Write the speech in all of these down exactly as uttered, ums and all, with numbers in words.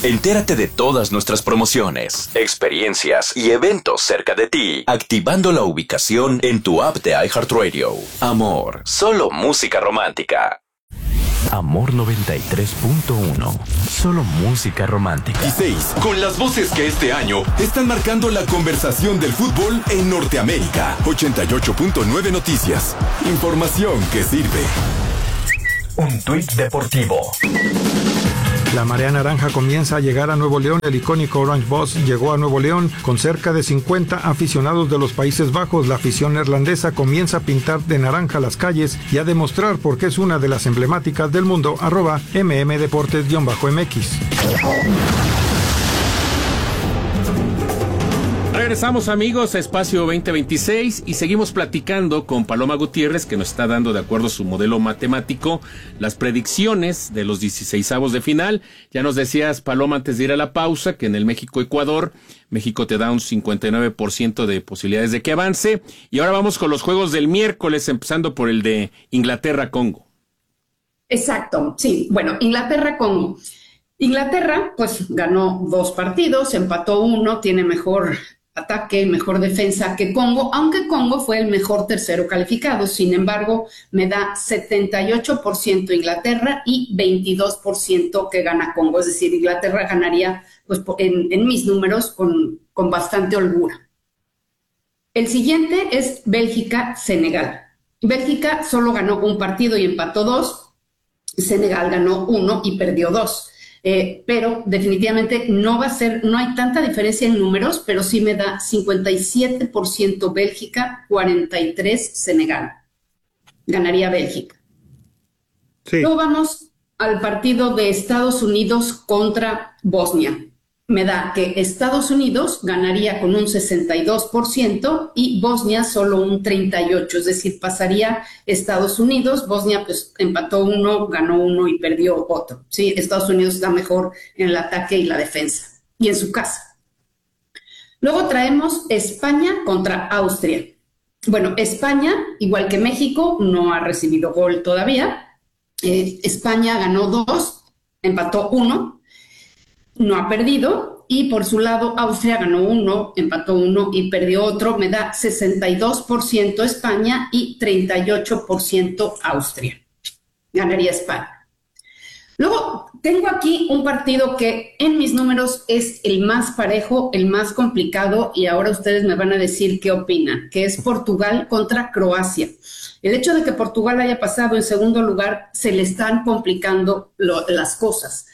Entérate de todas nuestras promociones, experiencias y eventos cerca de ti, activando la ubicación en tu app de iHeartRadio. Amor, solo música romántica. Amor noventa y tres punto uno. Solo música romántica. Y seis, con las voces que este año están marcando la conversación del fútbol en Norteamérica. ochenta y ocho punto nueve Noticias. Información que sirve. Un tuit deportivo. La marea naranja comienza a llegar a Nuevo León. El icónico Orange Boss llegó a Nuevo León con cerca de cincuenta aficionados de los Países Bajos. La afición neerlandesa comienza a pintar de naranja las calles y a demostrar por qué es una de las emblemáticas del mundo. Arroba mmdeportes-mx. Regresamos, amigos, a Espacio veinte veintiséis y seguimos platicando con Paloma Gutiérrez, que nos está dando, de acuerdo a su modelo matemático, las predicciones de los dieciseisavos de final. Ya nos decías, Paloma, antes de ir a la pausa, que en el México-Ecuador, México te da un cincuenta y nueve por ciento de posibilidades de que avance. Y ahora vamos con los juegos del miércoles, empezando por el de Inglaterra-Congo. Exacto, sí. Bueno, Inglaterra-Congo. Inglaterra, pues, ganó dos partidos, empató uno, tiene mejor ataque, mejor defensa que Congo, aunque Congo fue el mejor tercero calificado. Sin embargo, me da setenta y ocho por ciento Inglaterra y veintidós por ciento que gana Congo. Es decir, Inglaterra ganaría, pues, en, en mis números con, con bastante holgura. El siguiente es Bélgica-Senegal. Bélgica solo ganó un partido y empató dos. Senegal ganó uno y perdió dos. Eh, pero definitivamente no va a ser, no hay tanta diferencia en números, pero sí me da cincuenta y siete por ciento Bélgica, cuarenta y tres por ciento Senegal. Ganaría Bélgica. Sí. Luego vamos al partido de Estados Unidos contra Bosnia. Me da que Estados Unidos ganaría con un sesenta y dos por ciento y Bosnia solo un treinta y ocho por ciento, es decir, pasaría Estados Unidos. Bosnia pues empató uno, ganó uno y perdió otro. Sí, Estados Unidos está mejor en el ataque y la defensa y en su casa. Luego traemos España contra Austria. Bueno, España, igual que México, no ha recibido gol todavía. Eh, España ganó dos, empató uno. No ha perdido, y por su lado Austria ganó uno, empató uno y perdió otro. Me da sesenta y dos por ciento España y treinta y ocho por ciento Austria. Ganaría España. Luego tengo aquí un partido que en mis números es el más parejo, el más complicado, y ahora ustedes me van a decir qué opinan, que es Portugal contra Croacia. El hecho de que Portugal haya pasado en segundo lugar, se le están complicando lo, las cosas.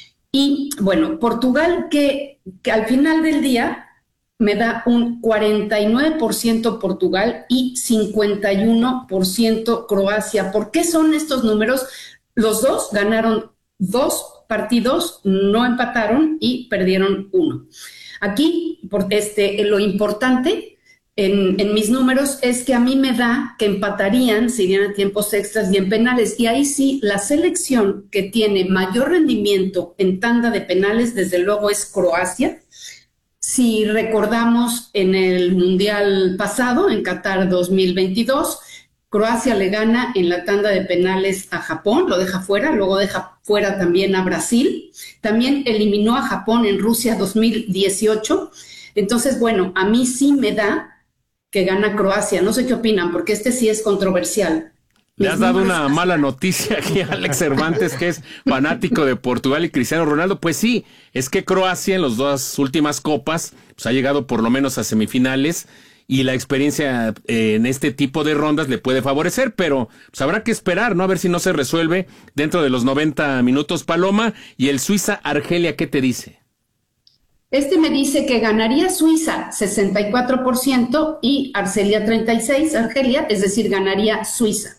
Y bueno, Portugal que, que al final del día me da un cuarenta y nueve por ciento Portugal y cincuenta y uno por ciento Croacia. ¿Por qué son estos números? Los dos ganaron dos partidos, no empataron y perdieron uno. Aquí por este, lo importante en, en mis números es que a mí me da que empatarían, se irían a tiempos extras y en penales. Y ahí sí, la selección que tiene mayor rendimiento en tanda de penales, desde luego, es Croacia. Si recordamos en el Mundial pasado, en Qatar dos mil veintidós, Croacia le gana en la tanda de penales a Japón, lo deja fuera, luego deja fuera también a Brasil. También eliminó a Japón en Rusia dos mil dieciocho. Entonces, bueno, a mí sí me da que gana Croacia. No sé qué opinan, porque este sí es controversial. Le has dado una mala noticia aquí a Alex Cervantes, que es fanático de Portugal y Cristiano Ronaldo. Pues sí, es que Croacia en las dos últimas copas pues ha llegado por lo menos a semifinales y la experiencia eh, en este tipo de rondas le puede favorecer, pero pues habrá que esperar, ¿no? A ver si no se resuelve dentro de los noventa minutos, Paloma. Y el Suiza-Argelia, ¿qué te dice? Este me dice que ganaría Suiza sesenta y cuatro por ciento y Argelia treinta y seis por ciento, Argelia, es decir, ganaría Suiza.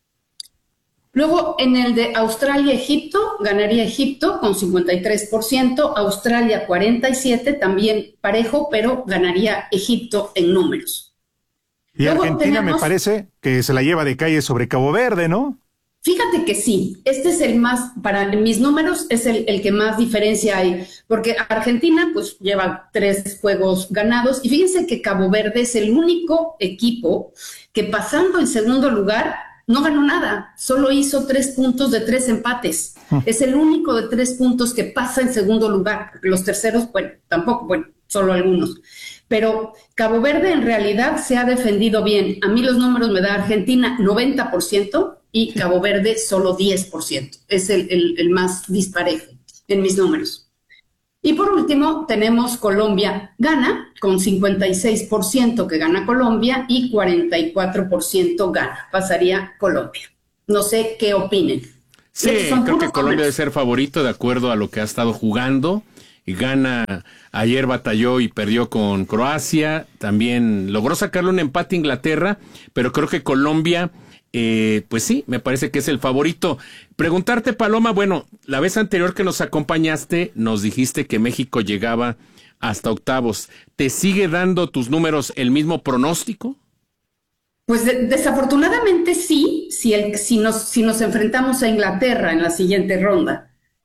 Luego, en el de Australia-Egipto, ganaría Egipto con cincuenta y tres por ciento, Australia cuarenta y siete por ciento, también parejo, pero ganaría Egipto en números. Y Luego Argentina tenemos, me parece que se la lleva de calle sobre Cabo Verde, ¿no? Fíjate que sí, este es el más, para mis números, es el, el que más diferencia hay, porque Argentina pues lleva tres juegos ganados, y fíjense que Cabo Verde es el único equipo que pasando en segundo lugar no ganó nada, solo hizo tres puntos de tres empates. Es el único de tres puntos que pasa en segundo lugar. Los terceros, bueno, tampoco, bueno, solo algunos. Pero Cabo Verde en realidad se ha defendido bien. A mí los números me da Argentina noventa por ciento y Cabo Verde solo diez por ciento. Es el, el, el más disparejo en mis números. Y por último tenemos Colombia gana con cincuenta y seis por ciento que gana Colombia y cuarenta y cuatro por ciento gana. Pasaría Colombia. No sé qué opinen. Sí, creo que Colombia debe ser favorito de acuerdo a lo que ha estado jugando. Y gana, ayer batalló y perdió con Croacia, también logró sacarle un empate a Inglaterra, pero creo que Colombia, eh, pues sí, me parece que es el favorito. Preguntarte, Paloma, bueno, la vez anterior que nos acompañaste, nos dijiste que México llegaba hasta octavos. ¿Te sigue dando tus números el mismo pronóstico? Pues de, desafortunadamente sí, si, el, si, nos, si nos enfrentamos a Inglaterra en la siguiente ronda.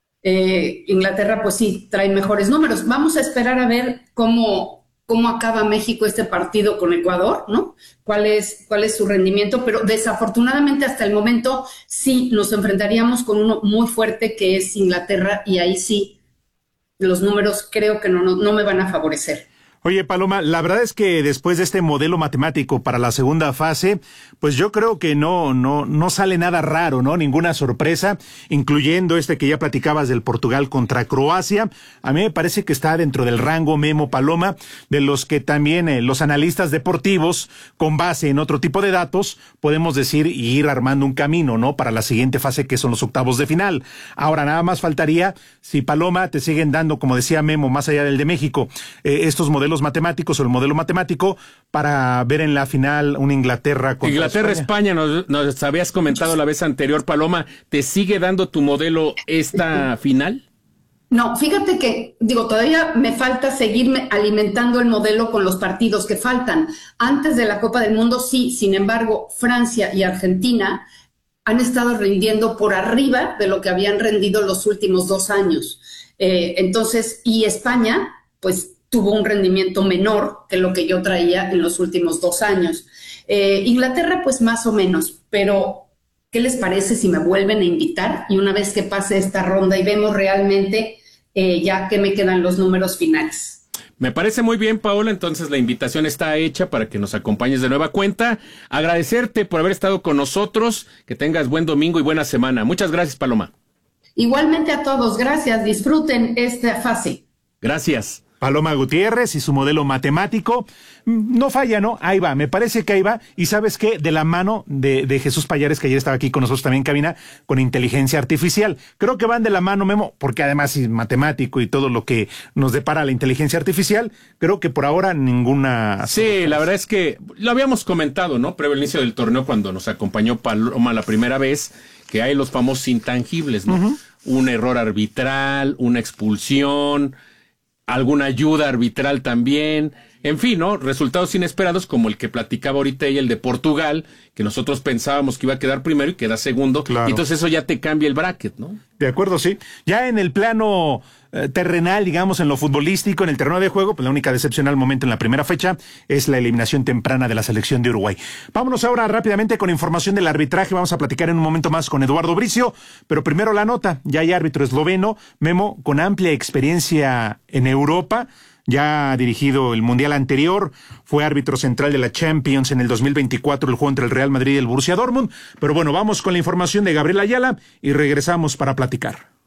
Eh, Inglaterra pues sí trae mejores números. Vamos a esperar a ver cómo, cómo acaba México este partido con Ecuador, ¿no? ¿Cuál es, cuál es su rendimiento? Pero desafortunadamente hasta el momento sí nos enfrentaríamos con uno muy fuerte que es Inglaterra y ahí sí los números creo que no, no, no me van a favorecer. Oye, Paloma, la verdad es que después de este modelo matemático para la segunda fase, pues yo creo que no, no, no sale nada raro, ¿no? Ninguna sorpresa, incluyendo este que ya platicabas del Portugal contra Croacia. A mí me parece que está dentro del rango, Memo, Paloma, de los que también eh, los analistas deportivos, con base en otro tipo de datos, podemos decir y ir armando un camino, ¿no? Para la siguiente fase que son los octavos de final. Ahora, nada más faltaría, si Paloma te siguen dando, como decía Memo, más allá del de México, eh, estos modelos matemáticos o el modelo matemático para ver en la final una Inglaterra contra Inglaterra, España, España nos, nos habías comentado la vez anterior, Paloma, ¿te sigue dando tu modelo esta final? No, fíjate que, digo, todavía me falta seguirme alimentando el modelo con los partidos que faltan. Antes de la Copa del Mundo, sí, sin embargo, Francia y Argentina han estado rindiendo por arriba de lo que habían rendido los últimos dos años. Eh, entonces, y España, pues, tuvo un rendimiento menor que lo que yo traía en los últimos dos años. Eh, Inglaterra, pues más o menos, pero ¿qué les parece si me vuelven a invitar? Y una vez que pase esta ronda y vemos realmente eh, ya que me quedan los números finales. Me parece muy bien, Paola, entonces la invitación está hecha para que nos acompañes de nueva cuenta. Agradecerte por haber estado con nosotros, que tengas buen domingo y buena semana. Muchas gracias, Paloma. Igualmente a todos, gracias, disfruten esta fase. Gracias. Paloma Gutiérrez y su modelo matemático, no falla, ¿no? Ahí va, me parece que ahí va, y ¿sabes qué? De la mano de, de Jesús Payares, que ayer estaba aquí con nosotros también en cabina, con inteligencia artificial. Creo que van de la mano, Memo, porque además es matemático y todo lo que nos depara la inteligencia artificial, creo que por ahora ninguna... Sí, la verdad es que lo habíamos comentado, ¿no? Previo al inicio del torneo, cuando nos acompañó Paloma la primera vez, que hay los famosos intangibles, ¿no? Uh-huh. Un error arbitral, una expulsión, alguna ayuda arbitral también, en fin, ¿no? Resultados inesperados como el que platicaba ahorita ella, el de Portugal, que nosotros pensábamos que iba a quedar primero y queda segundo, claro. Y entonces eso ya te cambia el bracket, ¿no? De acuerdo, sí. Ya en el plano eh, terrenal, digamos, en lo futbolístico, en el terreno de juego, pues la única decepción al momento en la primera fecha es la eliminación temprana de la selección de Uruguay. Vámonos ahora rápidamente con información del arbitraje, vamos a platicar en un momento más con Eduardo Bricio, pero primero la nota, ya hay árbitro esloveno, Memo, con amplia experiencia en Europa, ya ha dirigido el Mundial anterior, fue árbitro central de la Champions en el dos mil veinticuatro, el juego entre el Real Madrid y el Borussia Dortmund. Pero bueno, vamos con la información de Gabriel Ayala y regresamos para platicar.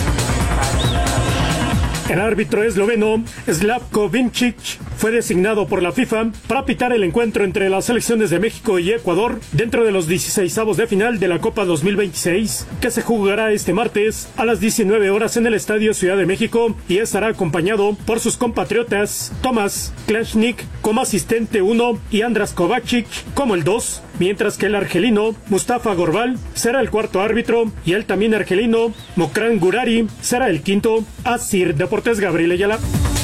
El árbitro esloveno Slavko Vincic fue designado por la FIFA para pitar el encuentro entre las selecciones de México y Ecuador dentro de los dieciseisavos de final de la Copa dos mil veintiséis, que se jugará este martes a las diecinueve horas en el Estadio Ciudad de México, y estará acompañado por sus compatriotas Tomáš Klešník como asistente uno y Andras Kovačić como el dos, mientras que el argelino Mustafa Gorbal será el cuarto árbitro y el también argelino Mokran Gurari será el quinto. Asir Deportes, Gabriel Ayala.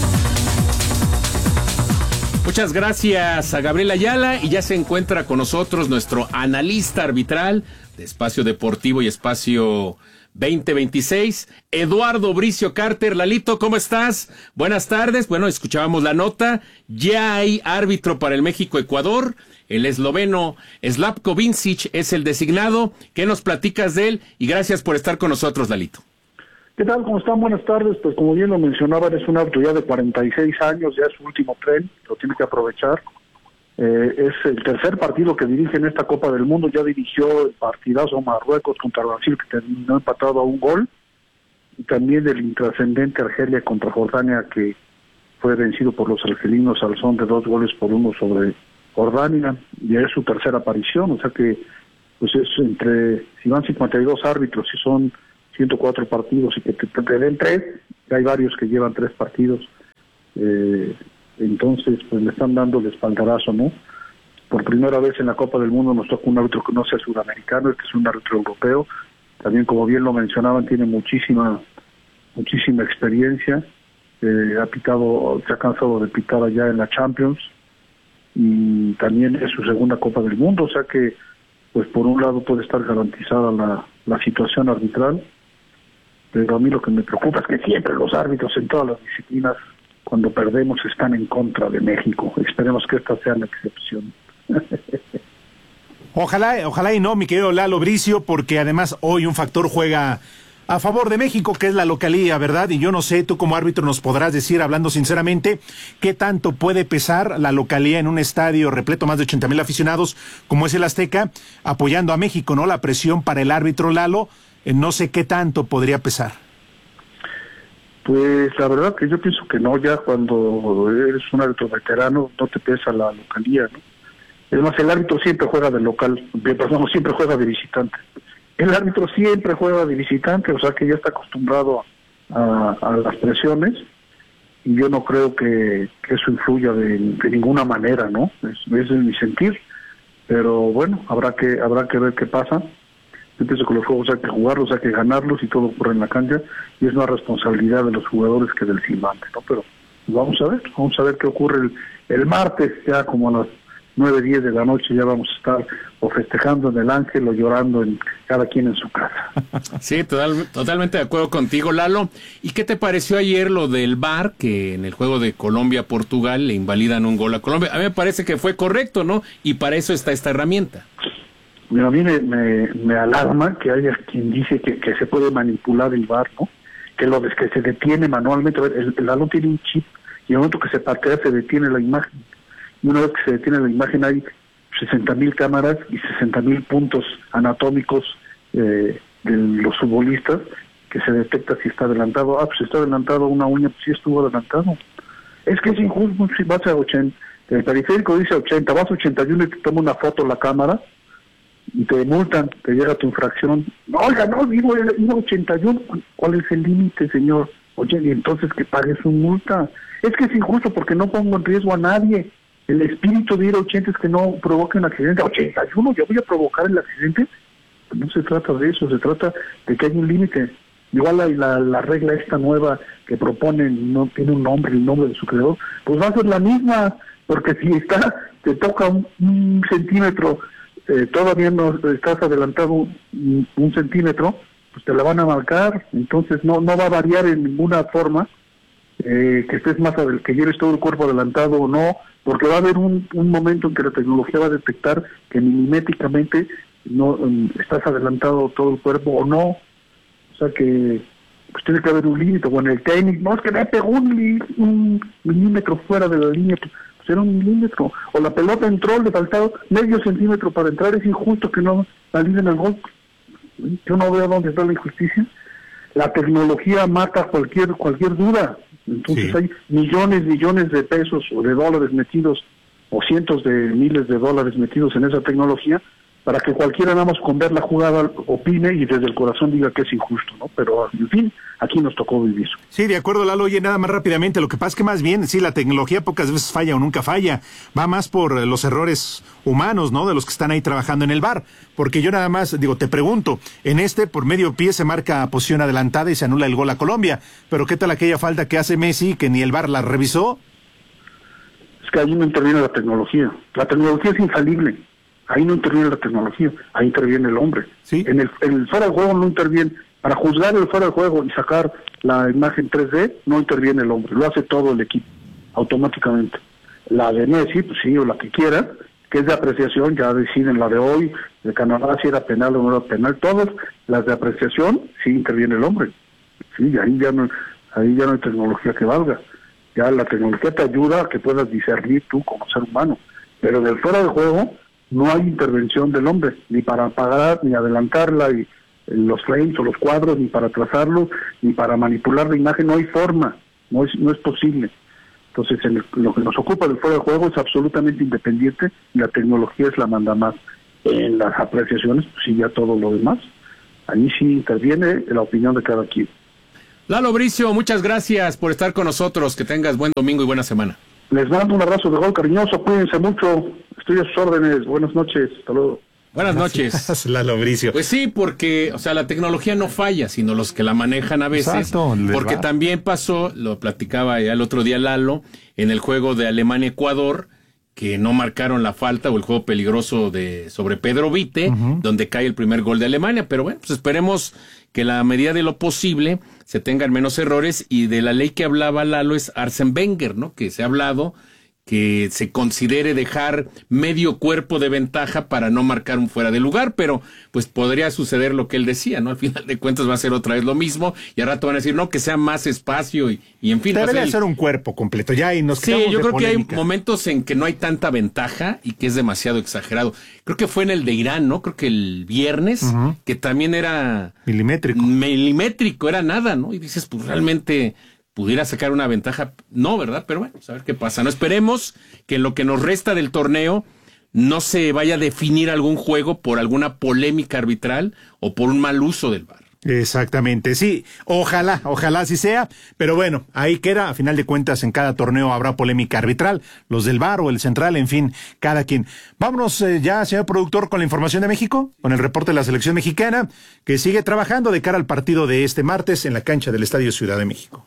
Muchas gracias a Gabriel Ayala, y ya se encuentra con nosotros nuestro analista arbitral de Espacio Deportivo y Espacio veinte veintiséis. Eduardo Bricio Carter. Lalito, ¿cómo estás? Buenas tardes. Bueno, escuchábamos la nota. Ya hay árbitro para el México-Ecuador. El esloveno Slavko Vincic es el designado. ¿Qué nos platicas de él? Y gracias por estar con nosotros, Lalito. ¿Qué tal? ¿Cómo están? Buenas tardes. Pues como bien lo mencionaban, es un árbitro ya de cuarenta y seis años, ya es su último tren, lo tiene que aprovechar. Eh, es el tercer partido que dirige en esta Copa del Mundo, ya dirigió el partidazo Marruecos contra Brasil, que terminó empatado a un gol, y también el intrascendente Argelia contra Jordania, que fue vencido por los argelinos al son de dos goles por uno sobre Jordania, y es su tercera aparición, o sea que pues es entre, si van cincuenta y dos árbitros, si son ciento cuatro partidos y que te, te, te den tres, hay varios que llevan tres partidos, eh, entonces pues le están dando el espaldarazo, ¿no? Por primera vez en la Copa del Mundo nos toca un árbitro que no sea sudamericano, este es un árbitro europeo, también como bien lo mencionaban, tiene muchísima muchísima experiencia, eh, ha pitado, se ha cansado de pitar allá en la Champions, y también es su segunda Copa del Mundo, o sea que pues por un lado puede estar garantizada la, la situación arbitral, pero a mí lo que me preocupa es que siempre los árbitros en todas las disciplinas, cuando perdemos, están en contra de México. Esperemos que esta sea la excepción. Ojalá, ojalá y no, mi querido Lalo Bricio, porque además hoy un factor juega a favor de México, que es la localía, ¿verdad? Y yo no sé, tú como árbitro nos podrás decir, hablando sinceramente, qué tanto puede pesar la localía en un estadio repleto más de ochenta mil aficionados, como es el Azteca, apoyando a México, ¿no? La presión para el árbitro, Lalo, eh, no sé qué tanto podría pesar. Pues la verdad que yo pienso que no, ya cuando eres un árbitro veterano no te pesa la localía, ¿no? Es más, el árbitro siempre juega de local, perdón, siempre juega de visitante. El árbitro siempre juega de visitante, o sea que ya está acostumbrado a, a las presiones, y yo no creo que, que eso influya de, de ninguna manera, ¿no? Es, ese es mi sentir, pero bueno, habrá que habrá que ver qué pasa. Yo pienso que los juegos hay que jugarlos, hay que ganarlos, y todo ocurre en la cancha, y es una responsabilidad de los jugadores que del silbante, ¿no? Pero vamos a ver, vamos a ver qué ocurre el, el martes, ya como a las nueve, diez de la noche, ya vamos a estar o festejando en el Ángel o llorando en cada quien en su casa. Sí, total, totalmente de acuerdo contigo, Lalo. ¿Y qué te pareció ayer lo del V A R, que en el juego de Colombia-Portugal le invalidan un gol a Colombia? A mí me parece que fue correcto, ¿no? Y para eso está esta herramienta. Mira, a mí me, me, me alarma que haya quien dice que, que se puede manipular el V A R, ¿no? Que lo que se detiene manualmente. El, el balón tiene un chip, y en el momento que se patea se detiene la imagen. Y una vez que se detiene la imagen hay sesenta mil cámaras y sesenta mil puntos anatómicos eh, de los futbolistas que se detecta si está adelantado. Ah, pues si está adelantado una uña, pues sí estuvo adelantado. Es que es injusto, si vas a ochenta, el periférico dice ochenta, vas a ochenta y uno y te toma una foto la cámara y te multan, te llega tu infracción. No, oiga, no, digo, iba a ochenta y uno, ¿cuál es el límite, señor? Oye, y entonces que pagues su multa. Es que es injusto porque no pongo en riesgo a nadie. El espíritu de ir a ochenta es que no provoque un accidente. ochenta y uno, yo voy a provocar el accidente. Pues no se trata de eso, se trata de que hay un límite. Igual la, la, la regla esta nueva que proponen no tiene un nombre, el nombre de su creador, pues va a ser la misma, porque si está, te toca un, un centímetro, eh, todavía no estás adelantado un, un centímetro, pues te la van a marcar, entonces no, no va a variar en ninguna forma. Eh, que estés más adelantado, que lleves todo el cuerpo adelantado o no, porque va a haber un, un momento en que la tecnología va a detectar que milimétricamente no um, estás adelantado todo el cuerpo o no, o sea que pues tiene que haber un límite. O en el tenis, no, es que me pegó un, un milímetro fuera de la línea, pues era un milímetro, o la pelota entró, le faltaba medio centímetro para entrar, es injusto que no validen el gol. Yo no veo dónde está la injusticia. La tecnología mata cualquier cualquier duda. Entonces sí, hay millones, millones de pesos o de dólares metidos, o cientos de miles de dólares metidos en esa tecnología, para que cualquiera nada más con ver la jugada opine y desde el corazón diga que es injusto, ¿no? Pero, en fin, aquí nos tocó vivir. Sí, de acuerdo, Lalo. Oye, nada más rápidamente, lo que pasa es que más bien, sí, la tecnología pocas veces falla o nunca falla, va más por los errores humanos, ¿no?, de los que están ahí trabajando en el V A R, porque yo nada más, digo, te pregunto, en este, por medio pie se marca posición adelantada y se anula el gol a Colombia, pero ¿qué tal aquella falta que hace Messi, que ni el V A R la revisó? Es que ahí no interviene la tecnología, la tecnología es infalible. Ahí no interviene la tecnología, ahí interviene el hombre. ¿Sí? En el, en el fuera de juego no interviene, Para juzgar el fuera de juego y sacar la imagen tres D, no interviene el hombre, lo hace todo el equipo, automáticamente. La de Messi, pues sí, o la que quiera, que es de apreciación, ya deciden la de hoy, de Canadá si era penal o no era penal, todas las de apreciación, sí interviene el hombre. Sí, ahí ya no, ahí ya no hay tecnología que valga. Ya la tecnología te ayuda a que puedas discernir tú como ser humano, pero del fuera de juego no hay intervención del hombre, ni para apagar, ni adelantarla, y los frames o los cuadros, ni para trazarlo, ni para manipular la imagen, no hay forma, no es, no es posible. Entonces, en el, lo que nos ocupa del fuera de juego es absolutamente independiente, y la tecnología es la manda más. En las apreciaciones, pues sí, ya todo lo demás, ahí sí interviene la opinión de cada quien. Lalo Bricio, muchas gracias por estar con nosotros, que tengas buen domingo y buena semana. Les mando un abrazo de gol cariñoso, cuídense mucho, estoy a sus órdenes, buenas noches, hasta luego. Buenas noches. Lalo Bricio. Pues sí, porque, o sea, la tecnología no falla, sino los que la manejan a veces. Exacto, porque va. También pasó, lo platicaba ya el otro día Lalo, en el juego de Alemania-Ecuador, que no marcaron la falta o el juego peligroso de sobre Pedro Vite, uh-huh. donde cae el primer gol de Alemania. Pero bueno, pues esperemos que la medida de lo posible se tengan menos errores, y de la ley que hablaba Lalo es Arsène Wenger, ¿no? Que se ha hablado que se considere dejar medio cuerpo de ventaja para no marcar un fuera de lugar, pero pues podría suceder lo que él decía, ¿no? Al final de cuentas va a ser otra vez lo mismo, y al rato van a decir, no, que sea más espacio, y, y en fin. Debería el... ser un cuerpo completo, ya, y nos Sí, quedamos yo de creo polémica. que hay momentos en que no hay tanta ventaja y que es demasiado exagerado. Creo que fue en el de Irán, ¿no? Creo que el viernes, uh-huh. que también era... Milimétrico. Milimétrico, era nada, ¿no? Y dices, pues realmente... pudiera sacar una ventaja, no, ¿verdad? Pero bueno, a ver qué pasa. No esperemos que en lo que nos resta del torneo no se vaya a definir algún juego por alguna polémica arbitral o por un mal uso del V A R. Exactamente, sí, ojalá, ojalá así sea, pero bueno, ahí queda, a final de cuentas en cada torneo habrá polémica arbitral, los del V A R o el central, en fin, cada quien. Vámonos eh, ya, señor productor, con la información de México, con el reporte de la selección mexicana, que sigue trabajando de cara al partido de este martes en la cancha del Estadio Ciudad de México.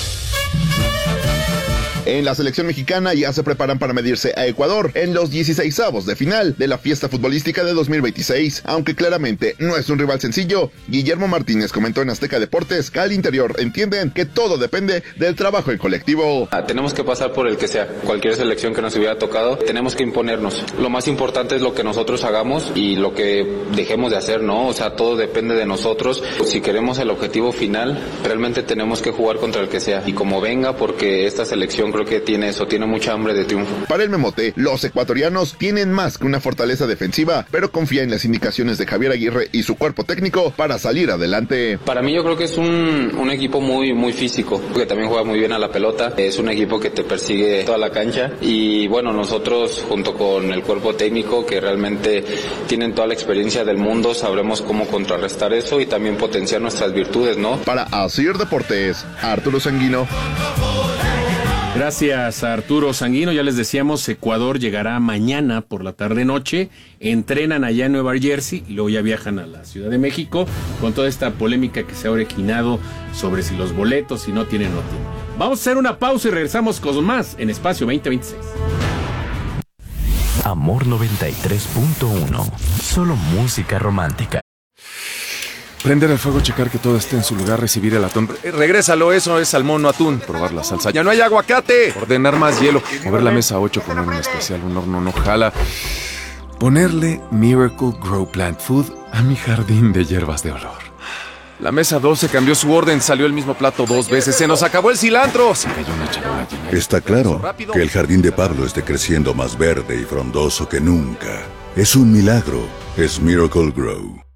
En la selección mexicana ya se preparan para medirse a Ecuador en los dieciseisavos de final de la fiesta futbolística de dos mil veintiséis. Aunque claramente no es un rival sencillo, Guillermo Martínez comentó en Azteca Deportes que al interior entienden que todo depende del trabajo en colectivo. Ah, tenemos que pasar por el que sea, cualquier selección que nos hubiera tocado, tenemos que imponernos. Lo más importante es lo que nosotros hagamos y lo que dejemos de hacer, ¿no? O sea, todo depende de nosotros. Si queremos el objetivo final, realmente tenemos que jugar contra el que sea y como venga, porque esta selección creo que tiene eso, tiene mucha hambre de triunfo. Para el Memote, los ecuatorianos tienen más que una fortaleza defensiva, pero confía en las indicaciones de Javier Aguirre y su cuerpo técnico para salir adelante. Para mí yo creo que es un, un equipo muy, muy físico, que también juega muy bien a la pelota, es un equipo que te persigue toda la cancha y bueno, nosotros junto con el cuerpo técnico que realmente tienen toda la experiencia del mundo, sabremos cómo contrarrestar eso y también potenciar nuestras virtudes, ¿no? Para Asir Deportes, Arturo Sanguino. Gracias a Arturo Sanguino, ya les decíamos, Ecuador llegará mañana por la tarde-noche, entrenan allá en Nueva Jersey y luego ya viajan a la Ciudad de México con toda esta polémica que se ha originado sobre si los boletos, si no tienen o no tienen. Vamos a hacer una pausa y regresamos con más en Espacio veinte veintiséis. Amor noventa y tres punto uno, solo música romántica. Prender el fuego, checar que todo esté en su lugar, recibir el atún. Eh, regrésalo, eso es salmón, no atún. Probar la salsa. ¡Ya no hay aguacate! Ordenar más hielo. Mover la mesa a ocho, poner un especial, un horno no jala. Ponerle Miracle Grow Plant Food a mi jardín de hierbas de olor. La mesa doce cambió su orden, salió el mismo plato dos veces. ¡Se nos acabó el cilantro! Se cayó una charola llena. Está claro que el jardín de Pablo esté creciendo más verde y frondoso que nunca. Es un milagro. Es Miracle Grow.